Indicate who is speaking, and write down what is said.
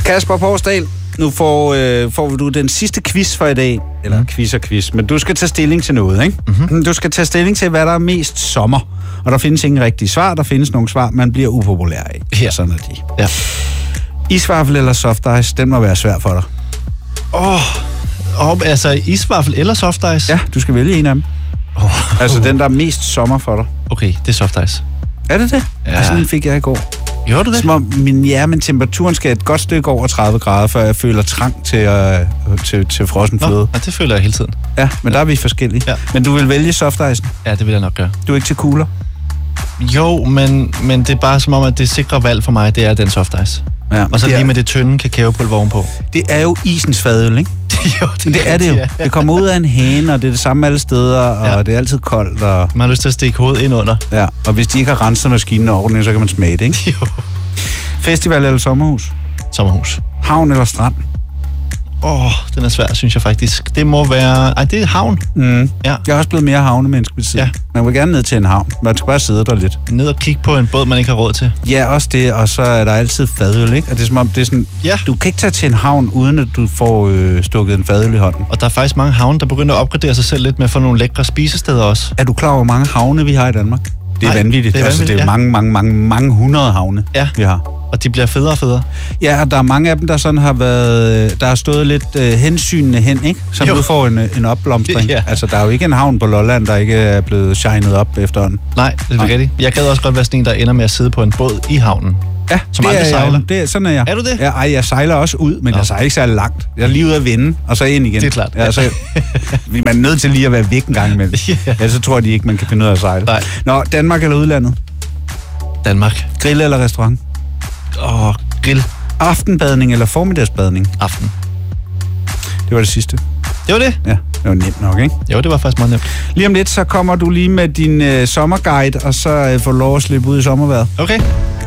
Speaker 1: Kasper Porsdal, nu får du den sidste quiz for i dag. Eller quiz, men du skal tage stilling til noget, ikke? Mm-hmm. Du skal tage stilling til, hvad der er mest sommer. Og der findes ingen rigtige svar, der findes nogle svar, man bliver upopulær af.
Speaker 2: Ja.
Speaker 1: Sådan er de.
Speaker 2: Ja.
Speaker 1: Isvaffel eller soft ice, den må være svær for dig.
Speaker 2: Altså isvaffel eller soft ice?
Speaker 1: Ja, du skal vælge en af dem. Altså den, der er mest sommer for dig.
Speaker 2: Okay, det er soft ice.
Speaker 1: Er det det?
Speaker 2: Ja.
Speaker 1: Altså, den fik jeg i går.
Speaker 2: Gjorde du det?
Speaker 1: Som om men temperaturen skal et godt stykke over 30 grader, før jeg føler trang til frossen fløde.
Speaker 2: Ja, det føler jeg hele tiden.
Speaker 1: Ja, men der er vi forskellige.
Speaker 2: Ja.
Speaker 1: Men du vil vælge soft ice?
Speaker 2: Ja, det vil jeg nok gøre.
Speaker 1: Du er ikke til kugler?
Speaker 2: Jo, men det er bare som om, at det sikre valg for mig, det er den soft ice.
Speaker 1: Ja,
Speaker 2: og så lige med det tynde kakaopulver ovenpå.
Speaker 1: Det er jo isens fadøl, ikke?
Speaker 2: Jo,
Speaker 1: det er det jo. Ja. Det kommer ud af en hane, og det er det samme alle steder, og det er altid koldt. Og...
Speaker 2: Man har lyst til at stikke hovedet ind under.
Speaker 1: Ja, og hvis de ikke har renset maskinen ordentligt, så kan man smage det, ikke?
Speaker 2: Jo.
Speaker 1: Festival eller sommerhus?
Speaker 2: Sommerhus.
Speaker 1: Havn eller strand?
Speaker 2: Den er svær, synes jeg faktisk. Det må være... Ej, det er havn.
Speaker 1: Mm.
Speaker 2: Ja.
Speaker 1: Jeg er også blevet mere havnemenneske ved siden. Ja. Man vil gerne ned til en havn. Man skal bare sidde der lidt.
Speaker 2: Ned og kigge på en båd, man ikke har råd til.
Speaker 1: Ja, også det. Og så er der altid fadøl, ikke? Og det er som om, det er sådan...
Speaker 2: Ja.
Speaker 1: Du kan ikke tage til en havn, uden at du får stukket en fadøl i hånden.
Speaker 2: Og der er faktisk mange havne, der begynder at opgradere sig selv lidt med at få nogle lækre spisesteder også.
Speaker 1: Er du klar over, hvor mange havne vi har i Danmark? Det er vanvittigt.
Speaker 2: Det er
Speaker 1: altså, det er mange hundrede havne, vi har.
Speaker 2: Og de bliver federe og federe.
Speaker 1: Ja, og der er mange af dem, der sådan har været... Der har stået lidt hensynende hen, ikke? Så du får en opblomstring. Ja. Altså, der er jo ikke en havn på Lolland, der ikke er blevet shined op efterhånden.
Speaker 2: Nej, det er rigtigt. Jeg gad også godt være sådan en, der ender med at sidde på en båd i havnen.
Speaker 1: Ja,
Speaker 2: som aldrig sejler.
Speaker 1: Sådan er jeg.
Speaker 2: Er du det?
Speaker 1: Ja, jeg sejler også ud, men jeg sejler ikke særlig langt. Jeg er lige ude at vinde, og så ind igen.
Speaker 2: Det er klart.
Speaker 1: Ja, så man er nødt til lige at være væk en gang imellem. Ja, så tror de ikke, man kan finde ud af at sejle.
Speaker 2: Nej.
Speaker 1: Nå, Danmark eller udlandet?
Speaker 2: Danmark.
Speaker 1: Grill eller restaurant?
Speaker 2: Grill.
Speaker 1: Aftenbadning eller formiddagsbadning?
Speaker 2: Aften.
Speaker 1: Det var det sidste.
Speaker 2: Det var det?
Speaker 1: Ja, det var nemt nok, ikke?
Speaker 2: Jo, det var faktisk meget nemt.
Speaker 1: Lige om lidt, så kommer du lige med din sommerguide, og så får lov at slippe ud i sommervejret.
Speaker 2: Okay.